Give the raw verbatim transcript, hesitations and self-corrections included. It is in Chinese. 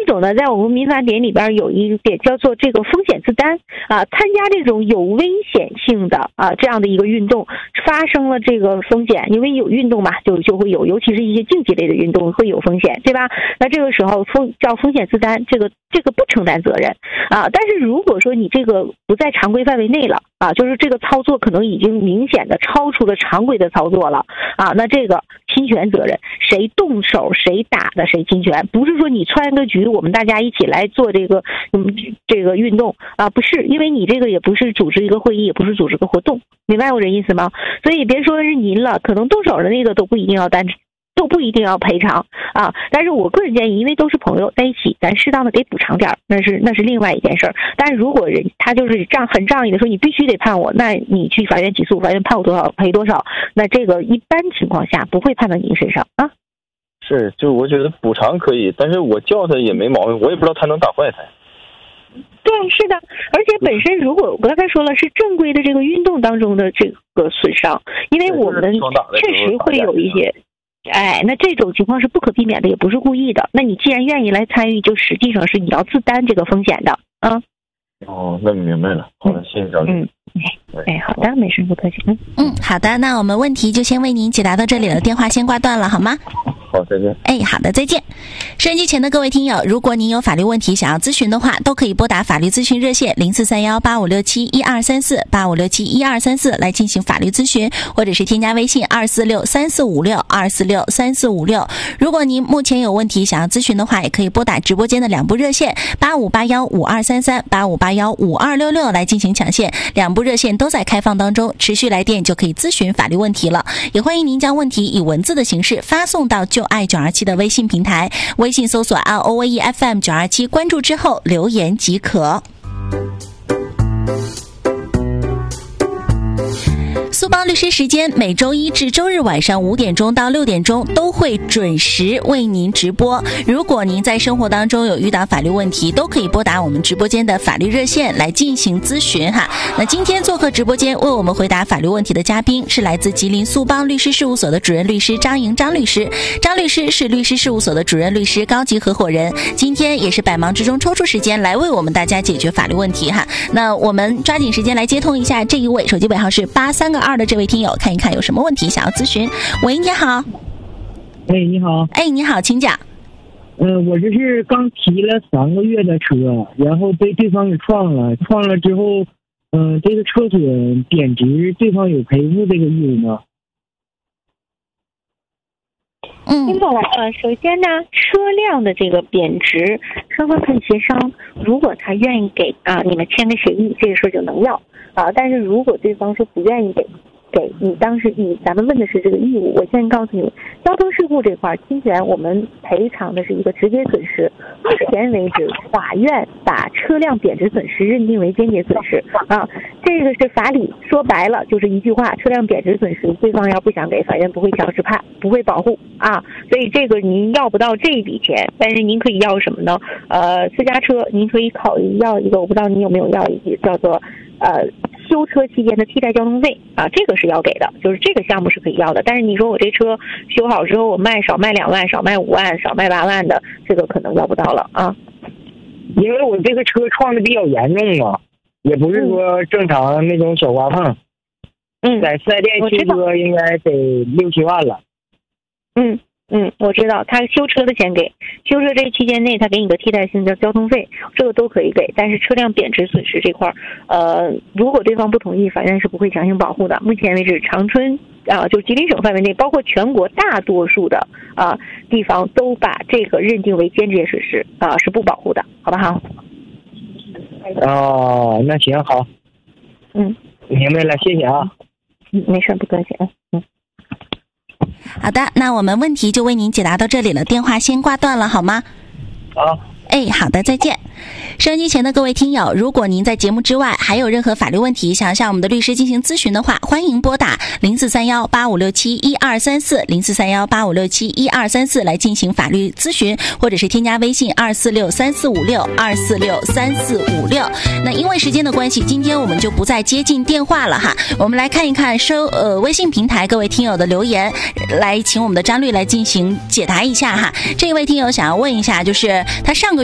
种呢，在我们民法典里边有一点叫做这个风险自担啊，参加这种有危险性的啊这样的一个运动，发生了这个风险，因为有运动嘛，就就会有，尤其是一些竞技类的运动会有风险，对吧？那这个时候风叫风险自担，这个这个不承担责任啊。但是如果说你这个不在常规范围内了啊，就是这个操作可能已经明显的超出了常规的操作了啊，那这个侵权责任，谁动手谁打的谁侵权，不是说你穿个局我们大家一起来做这个嗯这个运动啊，不是，因为你这个也不是组织一个会议，也不是组织个活动，明白我这意思吗？所以别说是您了，可能动手的那个都不一定要担都不一定要赔偿啊，但是我个人建议，因为都是朋友在一起，咱适当的给补偿点，那是那是另外一件事儿。但是如果人他就是仗很仗义的说你必须得判我，那你去法院起诉，法院判我多少赔多少，那这个一般情况下不会判到您身上啊。 是，就我觉得补偿可以，但是我叫他也没毛病，我也不知道他能打坏他。 对，是的，而且本身如果我刚才说了是正规的这个运动当中的这个损伤，因为我们确实会有一些。哎，那这种情况是不可避免的，也不是故意的。那你既然愿意来参与，就实际上是你要自担这个风险的啊。 哦，那明白了。好的，谢谢张律师。 嗯，哎，好的，没事，不客气。嗯嗯，好的，那我们问题就先为您解答到这里了，电话先挂断了，好吗？ 好，再见。 哎，好的，再见。收音机前的各位听友，如果您有法律问题想要咨询的话，都可以拨打法律咨询热线零四三幺八五六七一二三四八五六七一二三四来进行法律咨询，或者是添加微信二四六三四五六二四六三四五六。如果您目前有问题想要咨询的话，也可以拨打直播间的两部热线八五八幺五二三三八五八幺五二六六来进行抢线，两部热线都在开放当中，持续来电就可以咨询法律问题了。也欢迎您将问题以文字的形式发送到就爱九二七的微信平台，微信搜索 R O V E F M 九二七，关注之后留言即可。苏邦律师时间每周一至周日晚上五点钟到六点钟都会准时为您直播。如果您在生活当中有遇到法律问题，都可以拨打我们直播间的法律热线来进行咨询哈。那今天做客直播间为我们回答法律问题的嘉宾是来自吉林苏邦律师事务所的主任律师张莹张律师。张律师是律师事务所的主任律师高级合伙人，今天也是百忙之中抽出时间来为我们大家解决法律问题哈。那我们抓紧时间来接通一下这一位手机尾号是八三个二的这位听友，看一看有什么问题想要咨询。喂，你好。 哎，你好。 哎，你好，请讲。 呃，我这是刚提了三个月的车，然后被对方给撞了，撞了之后，嗯、呃，这个车损贬值，对方有赔付这个义务吗？ 嗯， 听懂了。呃，首先呢，车辆的这个贬值，双方可以协商，如果他愿意给啊，你们签个协议，这个事儿就能要啊。但是如果对方说不愿意给，给你当时你咱们问的是这个义务，我先告诉你，交通事故这块侵权我们赔偿的是一个直接损失。目前为止，法院把车辆贬值损失认定为间接损失啊，这个是法理，说白了就是一句话，车辆贬值损失，对方要不想给，法院不会强制判，不会保护啊，所以这个您要不到这一笔钱，但是您可以要什么呢？呃，私家车您可以考虑要一个，我不知道您有没有要一个叫做呃。修车期间的替代交通费啊，这个是要给的，就是这个项目是可以要的。但是你说我这车修好之后，我卖少卖两万，少卖五万，少卖八万的，这个可能要不到了啊。 因为我这个车撞的比较严重嘛，也不是说正常那种小刮碰。嗯，在四 S 店修车应该得六七万了。 嗯。嗯，我知道，他修车的钱给，修车这期间内他给你个替代性的交通费，这个都可以给。但是车辆贬值损失这块，呃，如果对方不同意，法院是不会强行保护的。目前为止，长春啊、呃，就吉林省范围内，包括全国大多数的啊、呃、地方都把这个认定为间接损失啊、呃，是不保护的，好不好？ 哦，那行好。 嗯， 明白了，谢谢啊。 嗯，没事，不客气啊。嗯。 好的，那我们问题就为您解答到这里了，电话先挂断了好吗？ 好。 哎，好的，再见。收音机前的各位听友，如果您在节目之外还有任何法律问题想要向我们的律师进行咨询的话，欢迎拨打零四三幺八五六七一二三四零四三幺八五六七一二三四来进行法律咨询，或者是添加微信二四六三四五六二四六三四五六。那因为时间的关系，今天我们就不再接进电话了哈。我们来看一看收呃微信平台各位听友的留言，来请我们的张律来进行解答一下哈。这位听友想要问一下，就是他上个